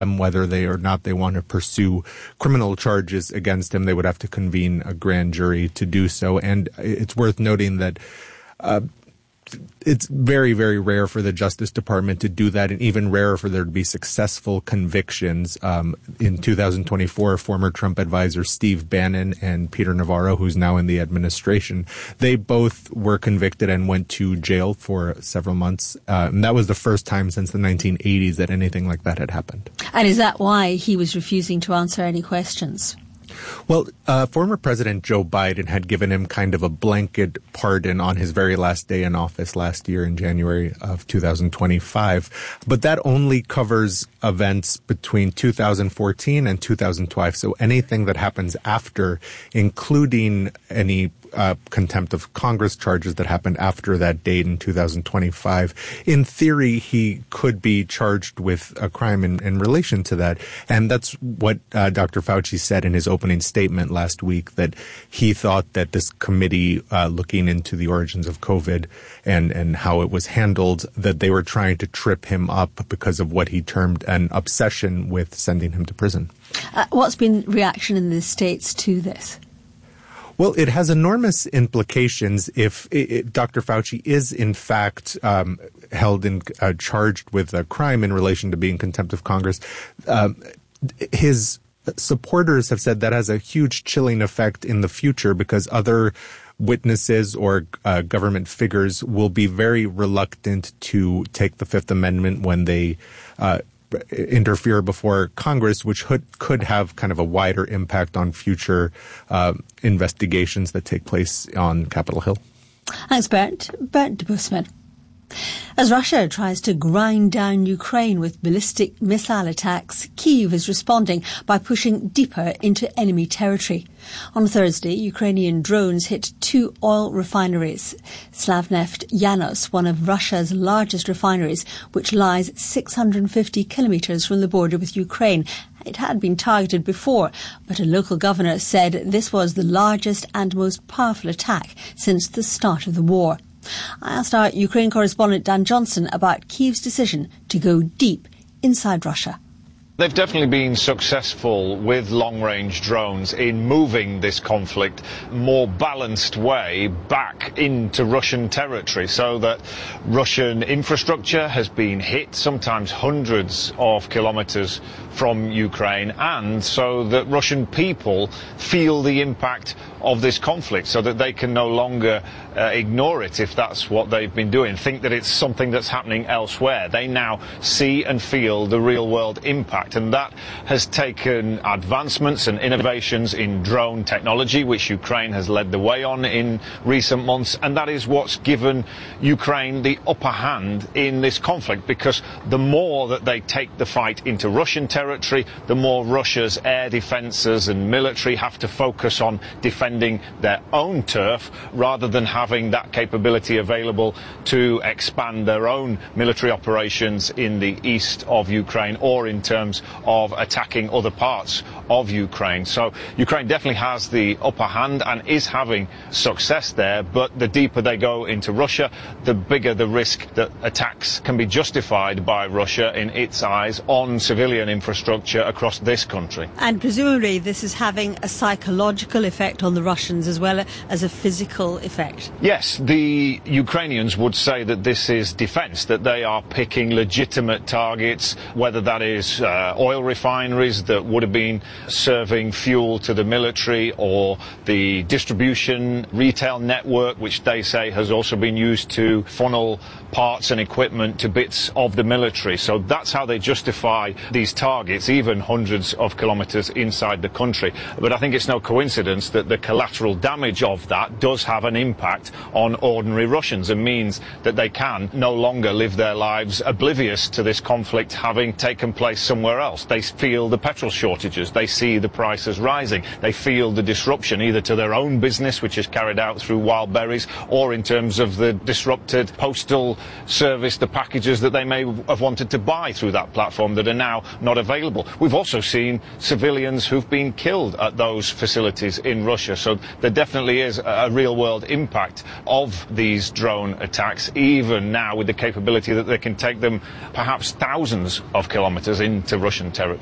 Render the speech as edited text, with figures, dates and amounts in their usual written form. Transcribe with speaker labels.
Speaker 1: whether they or not they want to pursue criminal charges against him. They would have to convene a grand jury to do so. And it's worth noting that it's very, very rare for the Justice Department to do that, and even rarer for there to be successful convictions. In 2024, former Trump advisor Steve Bannon and Peter Navarro, who's now in the administration, they both were convicted and went to jail for several months. And that was the first time since the 1980s that anything like that had happened.
Speaker 2: And is that why he was refusing to answer any questions?
Speaker 1: Well, former President Joe Biden had given him kind of a blanket pardon on his very last day in office last year in January of 2025. But that only covers events between 2014 and 2012. So anything that happens after, including any contempt of Congress charges that happened after that date in 2025. In theory, he could be charged with a crime in relation to that. And that's what Dr. Fauci said in his opening statement last week, that he thought that this committee looking into the origins of COVID and how it was handled, that they were trying to trip him up because of what he termed an obsession with sending him to prison.
Speaker 2: What's been reaction in the States to this?
Speaker 1: Well, it has enormous implications if Dr. Fauci is, in fact, held in charged with a crime in relation to being contempt of Congress. His supporters have said that has a huge chilling effect in the future because other witnesses or government figures will be very reluctant to take the Fifth Amendment when they interfere before Congress, which could have kind of a wider impact on future investigations that take place on Capitol Hill.
Speaker 2: Thanks, Bernd. Bernd Debusman. As Russia tries to grind down Ukraine with ballistic missile attacks, Kyiv is responding by pushing deeper into enemy territory. On Thursday, Ukrainian drones hit 2 oil refineries. Slavneft Yanos, one of Russia's largest refineries, which lies 650 kilometres from the border with Ukraine. It had been targeted before, but a local governor said this was the largest and most powerful attack since the start of the war. I asked our Ukraine correspondent Dan Johnson about Kyiv's decision to go deep inside Russia.
Speaker 3: They've definitely been successful with long-range drones in moving this conflict more balanced way back into Russian territory, so that Russian infrastructure has been hit, sometimes hundreds of kilometers from Ukraine, and so that Russian people feel the impact of this conflict, so that they can no longer ignore it if that's what they've been doing, think that it's something that's happening elsewhere. They now see and feel the real-world impact. And that has taken advancements and innovations in drone technology, which Ukraine has led the way on in recent months. And that is what's given Ukraine the upper hand in this conflict, because the more that they take the fight into Russian territory, the more Russia's air defences and military have to focus on defending their own turf, rather than having that capability available to expand their own military operations in the east of Ukraine or in terms of attacking other parts of Ukraine. So Ukraine definitely has the upper hand and is having success there, but the deeper they go into Russia, the bigger the risk that attacks can be justified by Russia in its eyes on civilian infrastructure across this country.
Speaker 2: And presumably this is having a psychological effect on the Russians as well as a physical effect.
Speaker 3: Yes, the Ukrainians would say that this is defence, that they are picking legitimate targets, whether that is oil refineries that would have been serving fuel to the military, or the distribution retail network, which they say has also been used to funnel parts and equipment to bits of the military. So that's how they justify these targets, even hundreds of kilometres inside the country. But I think it's no coincidence that the collateral damage of that does have an impact on ordinary Russians, and means that they can no longer live their lives oblivious to this conflict having taken place somewhere else. They feel the petrol shortages, they see the prices rising, they feel the disruption either to their own business, which is carried out through Wildberries, or in terms of the disrupted postal service, the packages that they may have wanted to buy through that platform that are now not available. We've also seen civilians who've been killed at those facilities in Russia, so there definitely is a real-world impact of these drone attacks, even now with the capability that they can take them perhaps thousands of kilometres into Russian territory.